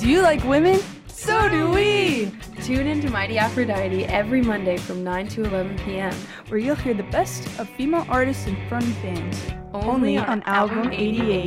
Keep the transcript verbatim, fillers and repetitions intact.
Do you like women? So do we! Tune in to Mighty Aphrodite every Monday from nine to eleven p.m. where you'll hear the best of female artists and front bands. Only, Only on, on Album eighty-eight.